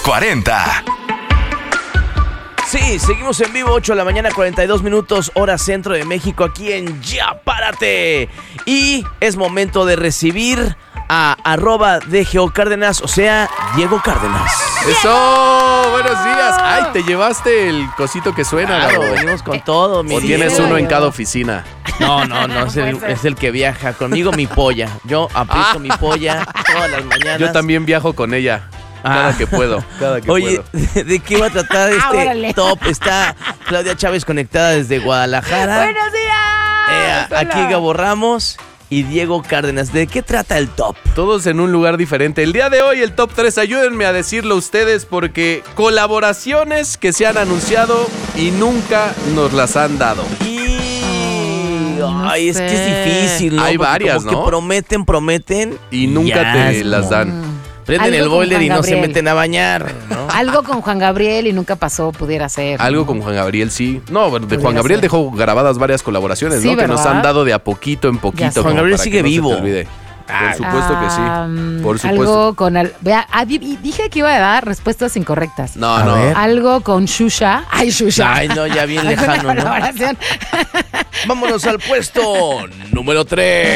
40. Sí, seguimos en vivo, 8 de la mañana, 42 minutos, hora centro de México, aquí en Ya Párate. Y es momento de recibir a @DGO Cárdenas, o sea, Diego Cárdenas. ¡Eso! ¡Buenos días! ¡Ay, te llevaste el cosito que suena! Claro, Gabo. venimos con todo, mi ¿O tienes Diego. uno en cada oficina? No, es el que viaja conmigo, mi polla. Yo aprieto mi polla todas las mañanas. Yo también viajo con ella. Cada que puedo. Oye, ¿de qué va a tratar este órale. top? Está Claudia Chávez conectada desde Guadalajara. ¡Buenos días! Aquí Gabo Ramos y Diego Cárdenas. ¿De qué trata el top? Todos en un lugar diferente. El día de hoy, el top 3, ayúdenme a decirlo ustedes porque colaboraciones que se han anunciado y nunca nos las han dado. Ay, es que es difícil, ¿no? Hay Porque varias, como ¿no? que prometen Y nunca ya, te las dan. Prenden Algo el con boiler Juan y no se Gabriel. meten a bañar, ¿no? Algo con Juan Gabriel y nunca pasó, pudiera ser. Algo con Juan Gabriel, sí. No, bueno, de Juan Pudiera Gabriel ser. dejó grabadas varias colaboraciones, Sí, ¿no? Que nos ¿verdad? han dado de a poquito en Ya poquito. sé. como Juan Gabriel para sigue que no se te vivo. olvide. Por supuesto que sí. Por supuesto. Algo con... dije que iba a dar respuestas incorrectas. No, A no. ver. Algo con Shusha. Ay, Shusha. Ay, no, ya bien ¿Alguna lejano, ¿no? colaboración? Vámonos al puesto número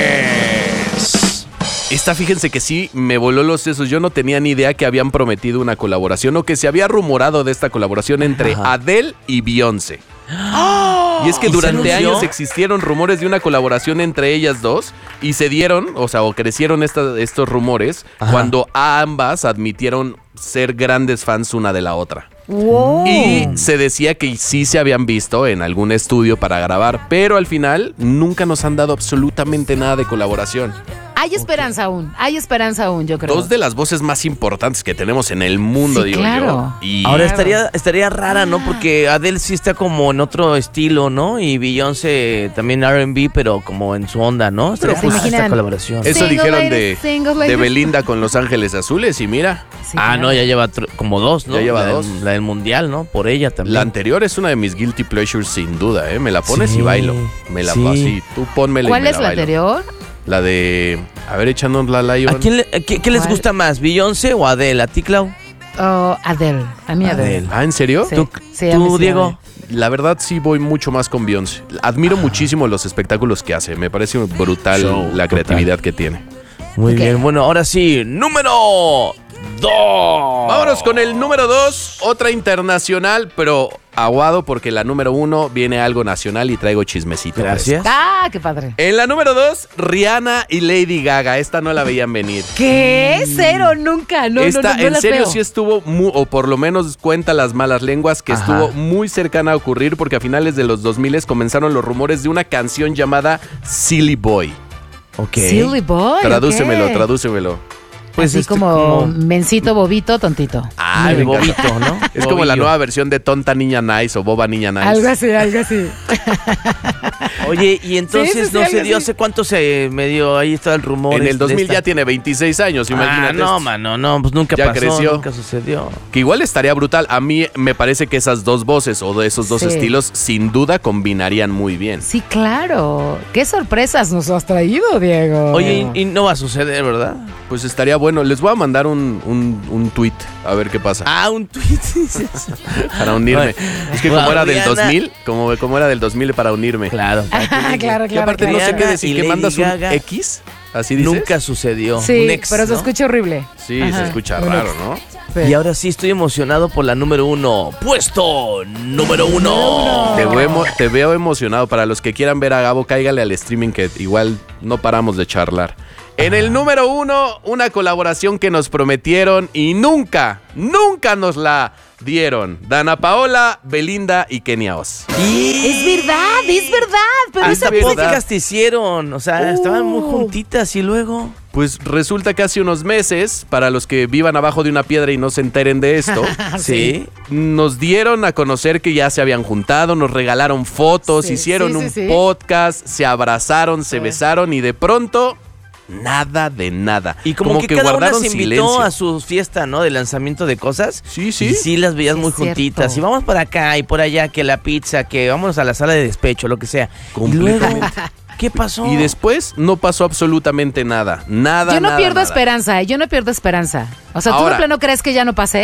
3. Esta, fíjense que sí, me voló los sesos. Yo no tenía ni idea que habían prometido una colaboración o que se había rumorado de esta colaboración entre Ajá. Adele y Beyoncé. Y es que ¿Y se durante anunció? años existieron rumores de una colaboración entre ellas dos y se dieron, o crecieron estos rumores Ajá. cuando ambas admitieron ser grandes fans una de la otra. Wow. Y se decía que sí se habían visto en algún estudio para grabar, pero al final nunca nos han dado absolutamente nada de colaboración. Hay esperanza aún, yo creo. Dos de las voces más importantes que tenemos en el mundo, Sí, digo claro. yo. Y Ahora Claro. estaría rara, ¿no? Porque Adele sí está como en otro estilo, ¿no? Y Beyoncé también R&B, pero como en su onda, ¿no? Estaría Pero rara se esta imaginan- colaboración. eso Single dijeron ladies, single de ladies. Belinda con Los Ángeles Azules y mira, Sí, Ah, claro. no, ya lleva como dos, ¿no? Ya lleva La del- dos. La del Mundial, ¿no? Por ella también. la anterior es una de mis guilty pleasures sin duda, ¿eh? Me la pones Sí, y bailo. Me la sí. así, tú pónmela y ¿Cuál me es la la bailo. anterior? La de, a ver, echándonos la Lion. ¿A quién qué les ¿Cuál? gusta más, Beyoncé o Adele? ¿A ti, Clau? Oh, Adele. A mí Adele. Adele. Ah, ¿en serio? Sí. ¿Tú, Sí, a mí sí, Diego? Adele. La verdad sí voy mucho más con Beyoncé. Admiro muchísimo los espectáculos que hace. Me parece brutal Show, la total. creatividad que tiene. Muy Ok. bien. Bueno, ahora sí, número 2. Vámonos con el número 2, otra internacional, pero aguado porque la número 1 viene algo nacional y traigo chismecito. Gracias. Ah, qué padre. En la número 2, Rihanna y Lady Gaga. Esta no la veían venir. ¿Qué? Cero, nunca. No, Esta no en las serio veo. sí estuvo, o por lo menos cuenta las malas lenguas, que Ajá. estuvo muy cercana a ocurrir porque a finales de los 2000 comenzaron los rumores de una canción llamada Silly Boy. Ok. Silly Boy. Tradúcemelo, ok. tradúcemelo. Pues Así como mencito, bobito, tontito. Ah, el me encanta. bobito, ¿no? Es como la Bobillo. nueva versión de Tonta Niña Nice o Boba Niña Nice. Algo así, algo así. Oye, y entonces Sí, sí, sí, no se algo dio, así. ¿hace cuánto se me dio? Ahí está el rumor. En el de 2000 esta- ya tiene 26 años, imagínate. Ah, no, esto. mano, no, pues nunca Ya pasó, creció. nunca sucedió. Que igual estaría brutal. A mí me parece que esas dos voces o de esos dos Sí. estilos sin duda combinarían muy bien. Sí, claro. ¿Qué sorpresas nos has traído, Diego? Oye, y no va a suceder, ¿verdad? Pues estaría bueno. Les voy a mandar un tweet a ver qué pasa. Ah, un tweet. Para unirme. Es que como Wow, era del Rihanna. 2000, como era del 2000 para unirme. Claro. Claro, Y aparte no sé Rihanna qué decir, y que Lady mandas un Gaga. X, así dices. Nunca sucedió. Sí, Un ex, pero se ¿no? escucha horrible. Sí, Ajá, se escucha un raro, ex. ¿no? Sí. Y ahora sí estoy emocionado por la número 1. Puesto número 1. Te veo emocionado. Para los que quieran ver a Gabo, cáigale al streaming que igual no paramos de charlar. En el número 1, una colaboración que nos prometieron y nunca nos la dieron. Dana Paola, Belinda y Kenia Oz. Es verdad. Pero Hasta esa verdad. podcast hicieron. O sea, estaban muy juntitas y luego. Pues resulta que hace unos meses, para los que vivan abajo de una piedra y no se enteren de esto, Sí. nos dieron a conocer que ya se habían juntado, nos regalaron fotos, Sí, hicieron sí, un sí, sí. podcast, se abrazaron, se besaron y de pronto nada de nada. Y como que cada una guardaron se invitó silencio. a su fiesta, ¿no? De lanzamiento de cosas. Sí, sí. Y sí las veías Sí, muy es cierto. juntitas. Y vamos para acá y por allá, que la pizza, que vámonos a la sala de despecho, lo que sea. Y luego, Completamente. ¿qué pasó? Y después no pasó absolutamente nada. Nada, Yo no nada, pierdo nada. esperanza, yo no pierdo esperanza. O sea, ¿tú Ahora. de plano crees que ya no pasé?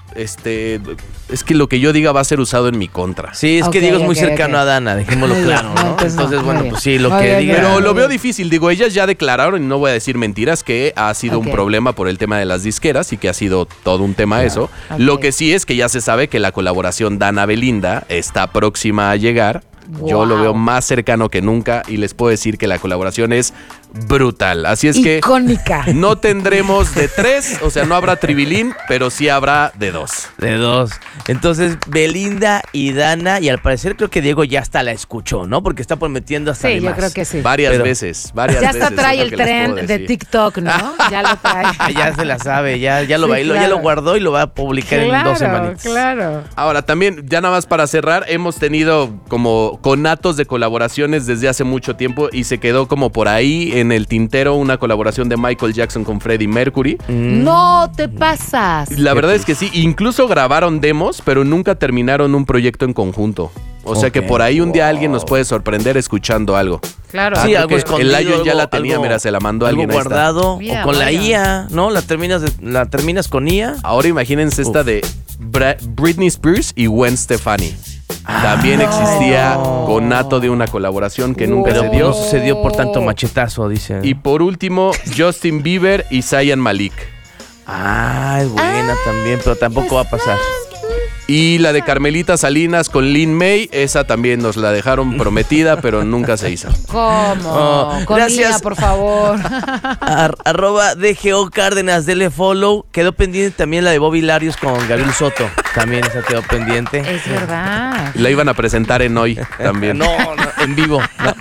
es que lo que yo diga va a ser usado en mi contra. Sí, es que Ok, Diego es muy ok, cercano ok. a Dana, dejémoslo Muy claro, bien, ¿no? entonces no, Entonces, muy bueno, bien. pues sí, lo Muy que bien, diga. Pero muy lo veo bien. difícil, digo, ellas ya declararon, y no voy a decir mentiras, que ha sido Ok. un problema por el tema de las disqueras y que ha sido todo un tema eso. Ok. Lo que sí es que ya se sabe que la colaboración Dana-Belinda está próxima a llegar. Yo lo Wow. veo más cercano que nunca y les puedo decir que la colaboración es brutal. Así es que Icónica. no tendremos de 3, o sea, no habrá tribilín, pero sí habrá de 2. De 2. Entonces, Belinda y Dana, y al parecer creo que Diego ya hasta la escuchó, ¿no? Porque está prometiendo hasta Sí, de yo más. creo que sí. Varias Pero- veces. Ya veces, hasta trae es lo el que les tren puedo de decir. TikTok, ¿no? Ya lo trae. Ah, ya se la sabe, ya lo Sí, bailó, ya claro. lo guardó y lo va a publicar en 2 semanitas. Claro. Ahora, también, ya nada más para cerrar, hemos tenido como conatos de colaboraciones desde hace mucho tiempo y se quedó como por ahí en el tintero una colaboración de Michael Jackson con Freddie Mercury. No te pasas. La verdad es que sí, incluso grabaron demos, pero nunca terminaron un proyecto en conjunto. O sea que Ok. por ahí un día alguien nos puede sorprender escuchando algo. Claro. Sí, creo algo que escondido. el Lion ya algo- la tenía, algo- mira, se la mandó algo alguien, ahí está. guardado. Mira, o con la vaya. IA, ¿no? La terminas con IA. Ahora imagínense esta Uf. de Britney Spears y Gwen Stefani. También existía conato de una colaboración que nunca Pero se no dio. sucedió por tanto machetazo, dicen. Y por último, Justin Bieber y Zayn Malik. Ah, es buena también, pero tampoco va a pasar. Y la de Carmelita Salinas con Lin May, esa también nos la dejaron prometida, pero nunca se hizo. ¿Cómo? Oh, Con gracias. Nia, por favor. Arroba DGO Cárdenas, dele follow. Quedó pendiente también la de Bobby Larios con Gabriel Soto. También esa quedó pendiente. Es verdad. La iban a presentar en hoy también. No, en vivo. no.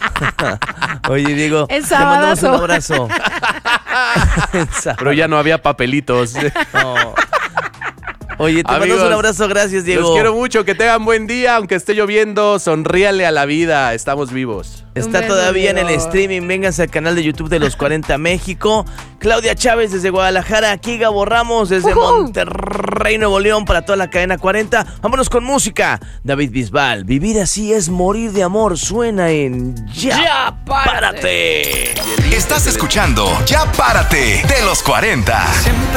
Oye, Diego, Es te mandamos un sabadazo. abrazo. Pero ya no había papelitos. No. Oye, te mandamos Amigos, un abrazo, gracias, Diego. Los quiero mucho, que tengan buen día, aunque esté lloviendo, sonríale a la vida, estamos vivos. Está Un beso, todavía en el Diego. streaming. Vénganse al canal de YouTube de Los 40 México. Claudia Chávez desde Guadalajara. Aquí Gabo Ramos desde Monterrey, Nuevo León, para toda la cadena 40. Vámonos con música. David Bisbal. Vivir así es morir de amor. Suena en Ya Párate. Estás escuchando Ya Párate de los 40. Siempre